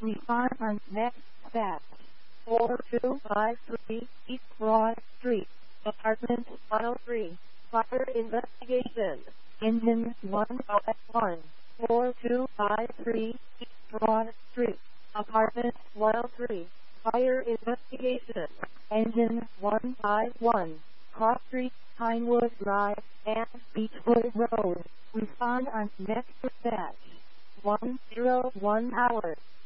Respond on next step. 4253 East Broad Street, Apartment 103. Fire investigation. Engine 151. 4253 East Broad Street, Apartment 103. Fire investigation. Engine 151. Cross Street, Pinewood Drive, and Beechwood Road. Respond on next dispatch. 101 hours.